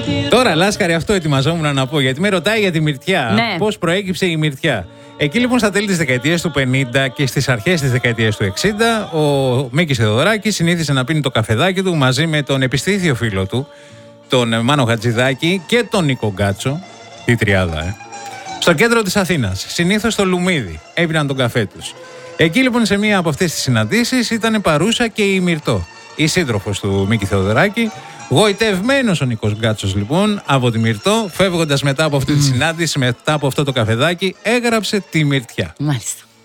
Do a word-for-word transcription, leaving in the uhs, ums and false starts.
Τώρα, Λάσκαρη, αυτό ετοιμαζόμουν να πω, γιατί με ρωτάει για τη μυρτιά. Ναι. Πώς προέκυψε η μυρτιά. Εκεί λοιπόν στα τέλη της δεκαετίας του πενήντα και στις αρχές της δεκαετίας του εξήντα, ο Μίκης Θεοδωράκης συνήθισε να πίνει το καφεδάκι του μαζί με τον επιστήθιο φίλο του, τον Μάνο Χατζηδάκη και τον Νίκο Γκάτσο, τη τριάδα, ε. στο κέντρο της Αθήνας, συνήθως στο Λουμίδι, έπιναν τον καφέ τους. Εκεί λοιπόν σε μία από αυτές τις συναντήσεις ήταν παρούσα και η Μυρτώ, η σύντροφος του Μίκη Θεοδωράκη. Γοητευμένος ο Νίκος Γκάτσος λοιπόν από τη Μυρτώ, φεύγοντας μετά από αυτή τη συνάντηση, μετά από αυτό το καφεδάκι, έγραψε τη Μυρτιά. Μάλιστα.